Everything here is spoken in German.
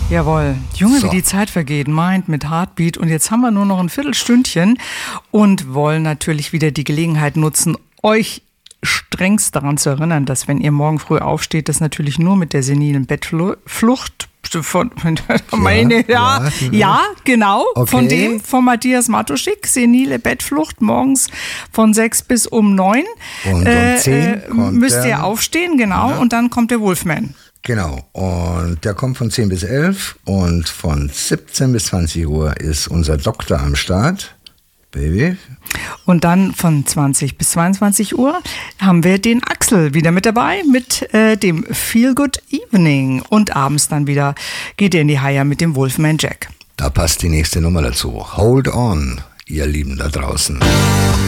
Jawohl. Junge, So. wie die Zeit vergeht. Mind mit Heartbeat. Und jetzt haben wir nur noch ein Viertelstündchen und wollen natürlich wieder die Gelegenheit nutzen, euch strengst daran zu erinnern, dass wenn ihr morgen früh aufsteht, das natürlich nur mit der senilen Bettflucht genau, Okay. von Matthias Matuschik, senile Bettflucht, morgens von 6 bis um 9. Und um 10 kommt müsst ihr der- aufstehen, genau, und dann kommt der Wolfman. Genau, und der kommt von 10 bis 11 und von 17 bis 20 Uhr ist unser Doktor am Start. Baby. Und dann von 20 bis 22 Uhr haben wir den Axel wieder mit dabei mit dem Feel Good Evening. Und abends dann wieder geht ihr in die Haie mit dem Wolfman Jack. Da passt die nächste Nummer dazu. Hold on, ihr Lieben da draußen.